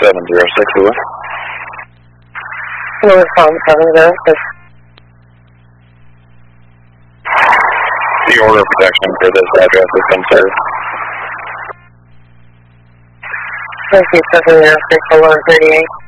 706 Lewis. Lewis Palm 706. The order of protection for this address has been served. Thank you, 706 1138.